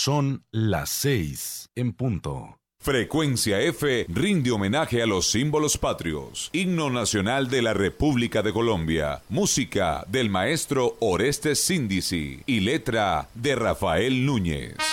Son las 6 en punto. Frecuencia F rinde homenaje a los símbolos patrios. Himno Nacional de la República de Colombia. Música del maestro Orestes Síndici y letra de Rafael Núñez.